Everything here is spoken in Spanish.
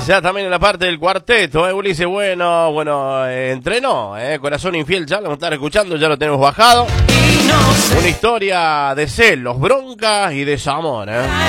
Ya también en la parte del cuarteto, Ulises, bueno, entrenó, Corazón Infiel, ya lo estar escuchando, ya lo tenemos bajado. Una historia de celos, broncas y desamor,